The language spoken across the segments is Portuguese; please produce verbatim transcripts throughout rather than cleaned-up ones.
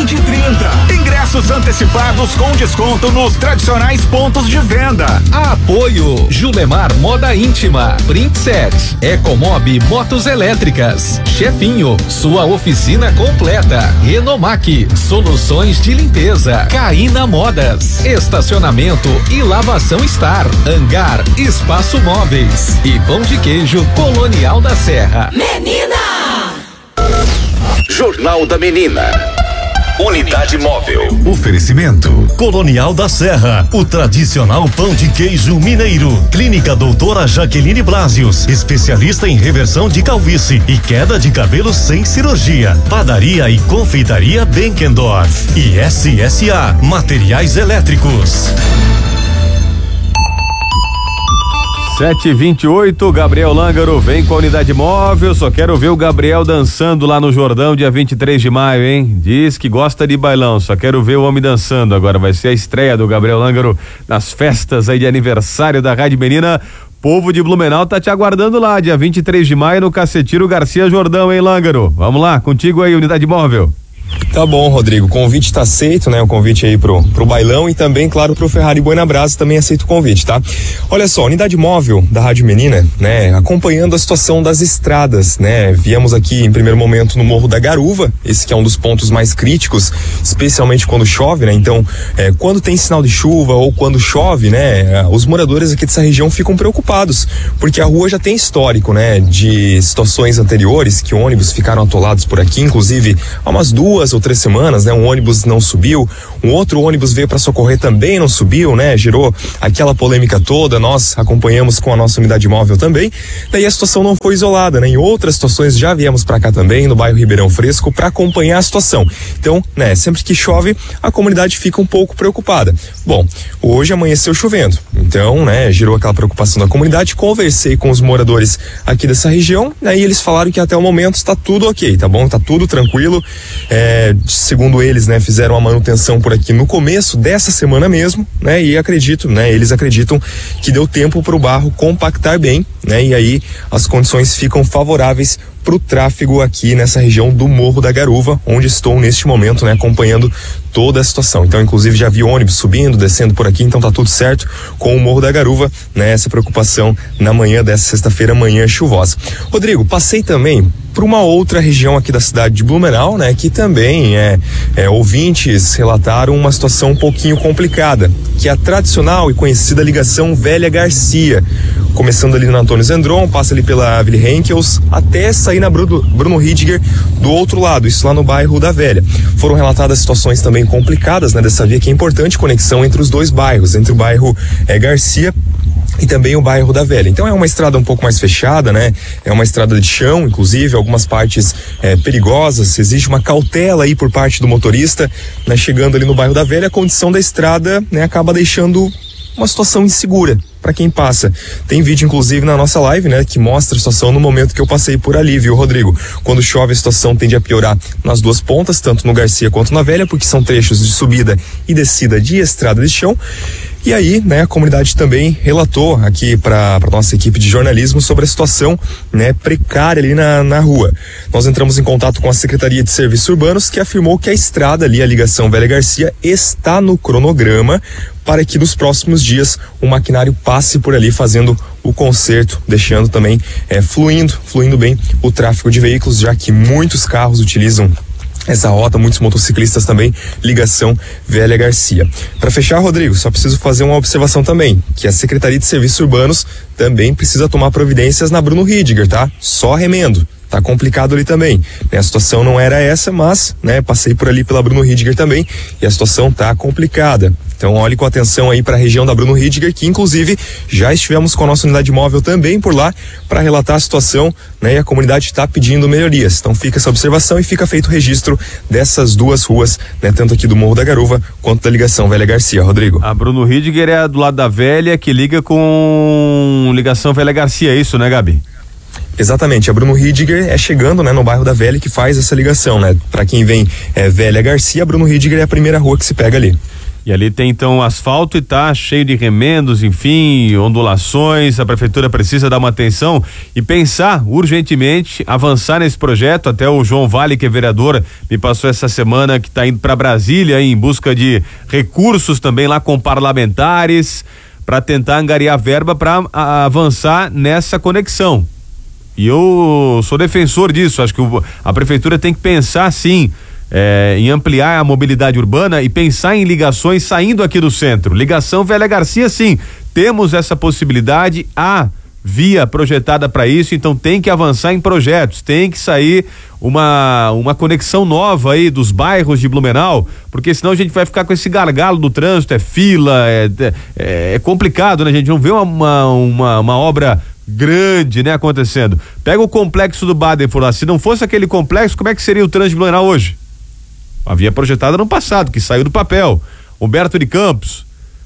vinte e trinta. Ingressos antecipados com desconto nos tradicionais pontos de venda. Apoio Julemar Moda Íntima, Princess, Ecomob Motos Elétricas, Chefinho, sua oficina completa, Renomac, soluções de limpeza, Caína Modas, estacionamento e lavação Star, Hangar, Espaço Móveis e Pão de Queijo Colonial da Serra. Menina! Jornal da Menina. Unidade Móvel. Oferecimento Colonial da Serra, o tradicional pão de queijo mineiro. Clínica Doutora Jaqueline Blasius, especialista em reversão de calvície e queda de cabelo sem cirurgia. Padaria e confeitaria Benkendorf e S S A Materiais Elétricos. sete e vinte e oito, Gabriel Lângaro vem com a unidade móvel. Só quero ver o Gabriel dançando lá no Jordão, dia vinte e três de maio, hein? Diz que gosta de bailão, só quero ver o homem dançando. Agora vai ser a estreia do Gabriel Lângaro nas festas aí de aniversário da Rádio Menina. Povo de Blumenau tá te aguardando lá, dia vinte e três de maio, no Cacetiro Garcia Jordão, hein, Lângaro? Vamos lá, contigo aí, unidade móvel. Tá bom, Rodrigo, o convite tá aceito, né? O convite aí pro, pro bailão e também, claro, pro Ferrari Buenabrasa também aceito o convite, tá? Olha só, unidade móvel da Rádio Menina, né? Acompanhando a situação das estradas, né? Viemos aqui em primeiro momento no Morro da Garuva, esse que é um dos pontos mais críticos, especialmente quando chove, né? Então, é, quando tem sinal de chuva ou quando chove, né? Os moradores aqui dessa região ficam preocupados, porque a rua já tem histórico, né? De situações anteriores que ônibus ficaram atolados por aqui, inclusive há umas duas ou três semanas, né? Um ônibus não subiu, um outro ônibus veio para socorrer, também não subiu, né? Gerou aquela polêmica toda, nós acompanhamos com a nossa unidade móvel também. Daí a situação não foi isolada, né? Em outras situações já viemos para cá também, no bairro Ribeirão Fresco, para acompanhar a situação. Então, né? Sempre que chove, a comunidade fica um pouco preocupada. Bom, hoje amanheceu chovendo, então, né? Gerou aquela preocupação da comunidade. Conversei com os moradores aqui dessa região, aí eles falaram que até o momento está tudo ok, tá bom? Tá tudo tranquilo. É, É, segundo eles, né, fizeram a manutenção por aqui no começo dessa semana mesmo, né, e acredito, né, eles acreditam que deu tempo para o barro compactar bem, né, e aí as condições ficam favoráveis para o tráfego aqui nessa região do Morro da Garuva, onde estou neste momento, né, acompanhando toda a situação. Então, inclusive, já vi ônibus subindo, descendo por aqui, então tá tudo certo com o Morro da Garuva, né, essa preocupação na manhã dessa sexta-feira, manhã chuvosa. Rodrigo, passei também para uma outra região aqui da cidade de Blumenau, né, que também é, é ouvintes relataram uma situação um pouquinho complicada, que é a tradicional e conhecida ligação Velha Garcia, começando ali no Antônio Zendron, passa ali pela Willy Henkels, até sair na Bruno, Bruno Hidiger do outro lado, isso lá no bairro da Velha. Foram relatadas situações também complicadas, né, dessa via, que é importante conexão entre os dois bairros, entre o bairro é, Garcia e também o bairro da Velha. Então é uma estrada um pouco mais fechada, né? É uma estrada de chão, inclusive, algumas partes é, perigosas, existe uma cautela aí por parte do motorista, né? Chegando ali no bairro da Velha, a condição da estrada, né, acaba deixando uma situação insegura para quem passa. Tem vídeo, inclusive, na nossa live, né, que mostra a situação no momento que eu passei por ali, viu, Rodrigo? Quando chove, a situação tende a piorar nas duas pontas, tanto no Garcia quanto na Velha, porque são trechos de subida e descida de estrada de chão. E aí, né, a comunidade também relatou aqui para para nossa equipe de jornalismo sobre a situação, né, precária ali na, na rua. Nós entramos em contato com a Secretaria de Serviços Urbanos, que afirmou que a estrada ali, a ligação Velha Garcia, está no cronograma para que nos próximos dias o maquinário passe por ali fazendo o conserto, deixando também é, fluindo, fluindo bem o tráfego de veículos, já que muitos carros utilizam essa rota, muitos motociclistas também, ligação Velha Garcia. Para fechar, Rodrigo, só preciso fazer uma observação também, que a Secretaria de Serviços Urbanos também precisa tomar providências na Bruno Hidiger, tá? Só remendo. Tá complicado ali também, né? A situação não era essa, mas, né, passei por ali pela Bruno Hidiger também e a situação tá complicada. Então olhe com atenção aí para a região da Bruno Hidiger, que inclusive já estivemos com a nossa unidade móvel também por lá para relatar a situação, né? E a comunidade está pedindo melhorias. Então fica essa observação e fica feito o registro dessas duas ruas, né? Tanto aqui do Morro da Garuva quanto da ligação Velha Garcia, Rodrigo. A Bruno Hidiger é a do lado da Velha, que liga com ligação Velha Garcia, é isso, né, Gabi? Exatamente, a Bruno Hidiger é chegando, né, no bairro da Velha, que faz essa ligação, né? Para quem vem é, Velha Garcia, a Bruno Hidiger é a primeira rua que se pega ali. E ali tem então asfalto e tá cheio de remendos, enfim, ondulações. A prefeitura precisa dar uma atenção e pensar urgentemente, avançar nesse projeto. Até o João Vale, que é vereador, me passou essa semana que tá indo para Brasília em busca de recursos também lá com parlamentares para tentar angariar verba para avançar nessa conexão. E eu sou defensor disso. Acho que o, a prefeitura tem que pensar sim. É, em ampliar a mobilidade urbana e pensar em ligações saindo aqui do centro. Ligação Velha Garcia, sim, temos essa possibilidade, há via projetada para isso, então tem que avançar em projetos, tem que sair uma, uma conexão nova aí dos bairros de Blumenau, porque senão a gente vai ficar com esse gargalo do trânsito, é fila, é, é, é complicado, né? A gente não vê uma, uma, uma, uma obra grande, né, acontecendo. Pega o complexo do Badenford lá, se não fosse aquele complexo, como é que seria o trânsito de Blumenau hoje? Havia projetada no passado, que saiu do papel. Humberto de Campos.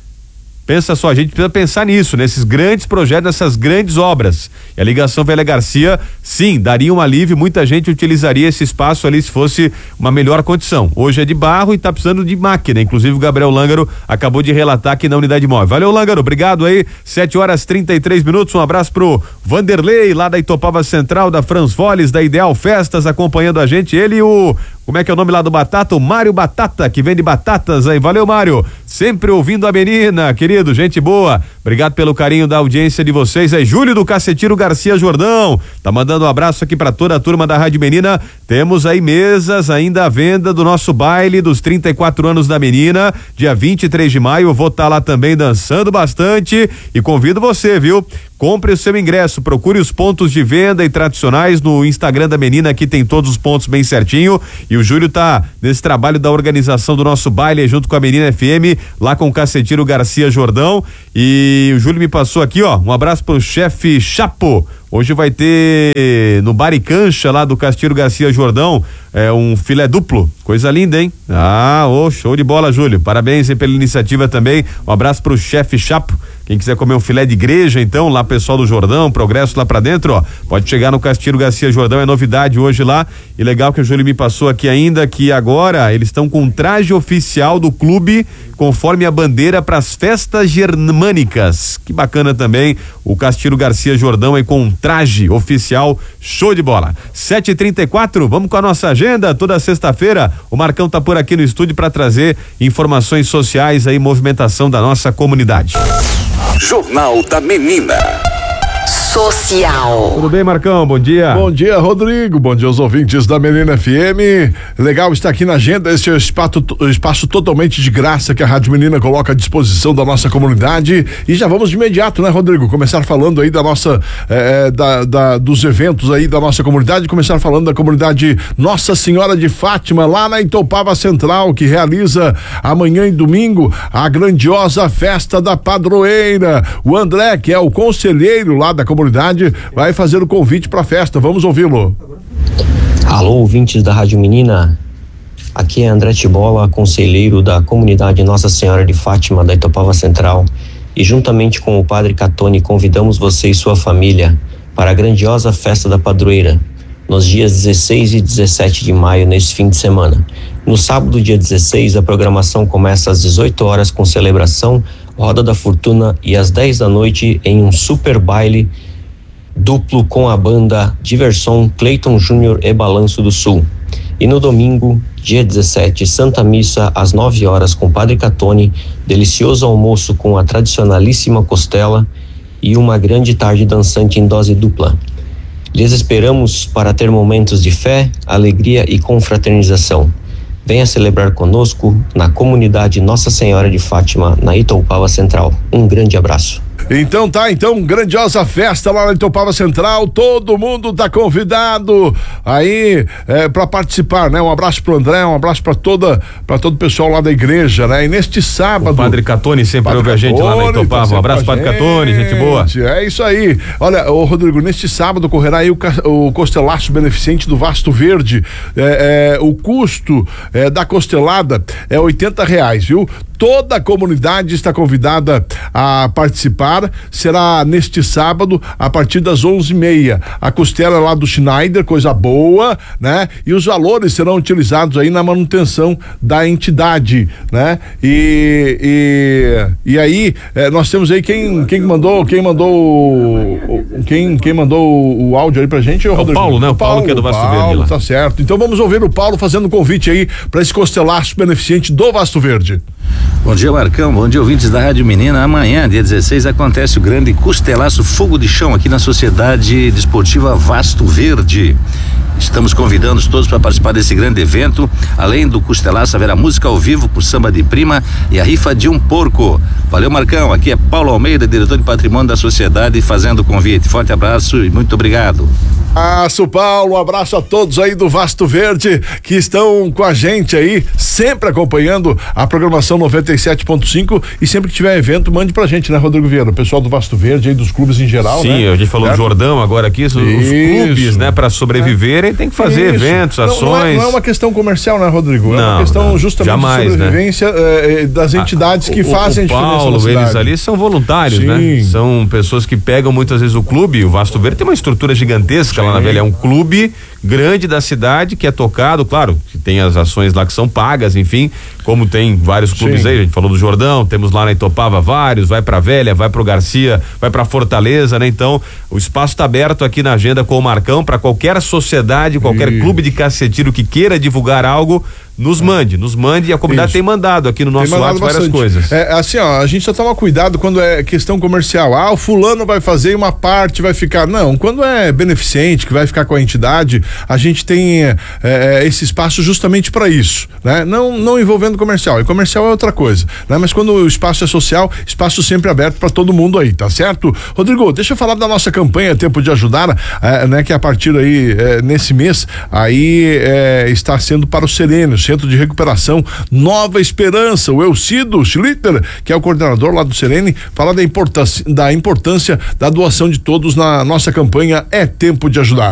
Pensa só, a gente precisa pensar nisso, nesses grandes projetos, nessas grandes obras. E a ligação Velha Garcia, sim, daria um alívio, muita gente utilizaria esse espaço ali se fosse uma melhor condição. Hoje é de barro e está precisando de máquina, inclusive o Gabriel Lângaro acabou de relatar aqui na unidade móvel. Valeu, Lângaro, obrigado aí, sete horas trinta e três minutos, um abraço pro Vanderlei, lá da Itopava Central, da Franz Voles, da Ideal Festas, acompanhando a gente, ele e o, como é que é o nome lá do Batata? O Mário Batata, que vende batatas aí, valeu, Mário, sempre ouvindo a menina, querido, gente boa, obrigado pelo carinho da audiência de vocês. É Júlio do Cacetiro Garcia Jordão, tá mandando um abraço aqui para toda a turma da Rádio Menina. Temos aí mesas ainda à venda do nosso baile dos trinta e quatro anos da menina, dia vinte e três de maio. Eu vou estar tá lá também dançando bastante e convido você, viu? Compre o seu ingresso, procure os pontos de venda e tradicionais no Instagram da menina, aqui tem todos os pontos bem certinho, e o Júlio tá nesse trabalho da organização do nosso baile junto com a Menina F M, lá com o Cacetiro Garcia Jordão, e o Júlio me passou aqui, ó, um abraço pro chefe Chapo. Hoje vai ter no Bar e Cancha lá do Castilho Garcia Jordão, é um filé duplo, coisa linda, hein? Ah, ô, show de bola, Júlio, parabéns aí pela iniciativa também, um abraço pro chefe Chapo. Quem quiser comer um filé de igreja, então, lá pessoal do Jordão, Progresso lá pra dentro, ó, pode chegar no Castilho Garcia Jordão, é novidade hoje lá, e legal que o Júlio me passou aqui ainda, que agora eles estão com um traje oficial do clube, conforme a bandeira para as festas germânicas, que bacana também, o Castilho Garcia Jordão aí com um traje oficial, show de bola. sete e trinta e quatro, vamos com a nossa agenda, toda sexta-feira, o Marcão tá por aqui no estúdio para trazer informações sociais aí, movimentação da nossa comunidade. Jornal da Menina. Social. Tudo bem, Marcão? Bom dia. Bom dia, Rodrigo. Bom dia aos ouvintes da Menina F M. Legal estar aqui na agenda. Este é o espaço, espaço totalmente de graça que a Rádio Menina coloca à disposição da nossa comunidade. E já vamos de imediato, né, Rodrigo? Começar falando aí da nossa, é, da, da, dos eventos aí da nossa comunidade. Começar falando da comunidade Nossa Senhora de Fátima, lá na Itopava Central, que realiza amanhã e domingo a grandiosa festa da padroeira. O André, que é o conselheiro lá da comunidade, vai fazer o convite para a festa. Vamos ouvi-lo. Alô, ouvintes da Rádio Menina. Aqui é André Tibola, conselheiro da comunidade Nossa Senhora de Fátima da Itopava Central, e juntamente com o Padre Catone convidamos você e sua família para a grandiosa festa da padroeira nos dias dezesseis e dezessete de maio, neste fim de semana. No sábado, dia dezesseis, a programação começa às dezoito horas com celebração, Roda da Fortuna, e às dez da noite em um super baile duplo com a banda Diversão Cleiton Júnior e Balanço do Sul. E no domingo, dia dezessete, Santa Missa às nove horas com Padre Catone, delicioso almoço com a tradicionalíssima costela e uma grande tarde dançante em dose dupla. Lhes esperamos para ter momentos de fé, alegria e confraternização. Venha celebrar conosco na comunidade Nossa Senhora de Fátima, na Itoupava Central. Um grande abraço. Então tá, então, grandiosa festa lá na Itopava Central, todo mundo tá convidado aí é, para participar, né? Um abraço pro André, um abraço para toda, para todo o pessoal lá da igreja, né? E neste sábado... O Padre Catone sempre ouve a gente lá na Itopava, tá, um abraço Padre Catone, gente boa. É isso aí. Olha, ô Rodrigo, neste sábado ocorrerá aí o, o costelaço beneficente do Vasto Verde, é, é, o custo é, da costelada é oitenta reais, viu? Toda a comunidade está convidada a participar. Será neste sábado a partir das onze e meia. A costela lá do Schneider, coisa boa, né? E os valores serão utilizados aí na manutenção da entidade, né? E e, e aí eh, nós temos aí quem quem mandou quem mandou o, quem quem mandou o áudio aí pra gente, o Rodrigo. Paulo, né? O Paulo, Paulo que é do Vasto Paulo, Verde lá. Tá certo. Então vamos ouvir o Paulo fazendo um convite aí para esse costelaço beneficente do Vasto Verde. Bom dia, Marcão. Bom dia, ouvintes da Rádio Menina. Amanhã, dia dezesseis, acontece o grande costelaço fogo de chão aqui na Sociedade Desportiva Vasto Verde. Estamos convidando todos para participar desse grande evento. Além do costelaço, haverá música ao vivo por samba de prima e a rifa de um porco. Valeu, Marcão. Aqui é Paulo Almeida, diretor de patrimônio da Sociedade, fazendo o convite. Forte abraço e muito obrigado. Abraço, Paulo, um abraço a todos aí do Vasto Verde que estão com a gente aí, sempre acompanhando a programação noventa e sete ponto cinco, e sempre que tiver evento, mande pra gente, né, Rodrigo Vieira? O pessoal do Vasto Verde aí, dos clubes em geral, Sim, né? Sim, a gente falou certo? do Jordão agora aqui, os, os clubes, né, pra sobreviverem, é. tem que fazer Isso. eventos, não, ações. Não é, não é uma questão comercial, né, Rodrigo? É não, uma questão não, justamente jamais, de sobrevivência né? eh, das entidades ah, que o, fazem o a diferença Paulo, na cidade. Eles ali são voluntários, Sim. né? São pessoas que pegam muitas vezes o clube. O Vasto Verde tem uma estrutura gigantesca Sim. lá na Velha, é um clube grande da cidade que é tocado, claro, que tem as ações lá que são pagas, enfim, como tem vários clubes Sim. aí, a gente falou do Jordão, temos lá na Itopava vários, vai pra Velha, vai pro Garcia, vai pra Fortaleza, né? Então, o espaço tá aberto aqui na agenda com o Marcão para qualquer sociedade, qualquer Sim. clube de caceteiro que queira divulgar algo, nos mande, nos mande, e a comunidade Isso. tem mandado aqui no nosso WhatsApp várias coisas. É, assim, ó, a gente só toma cuidado quando é questão comercial. Ah, o fulano vai fazer uma parte, vai ficar. Não, quando é beneficente, que vai ficar com a entidade, a gente tem é, é, esse espaço justamente para isso, né? Não, não envolvendo comercial. E comercial é outra coisa, né? Mas quando o espaço é social, espaço sempre aberto para todo mundo aí, tá certo? Rodrigo, deixa eu falar da nossa campanha Tempo de Ajudar, é, né? Que a partir aí, é, nesse mês, aí é, está sendo para o Sereno, Centro de Recuperação Nova Esperança. O Elcido Schlitter, que é o coordenador lá do Serene, fala da importância, da importância da doação de todos na nossa campanha É Tempo de Ajudar.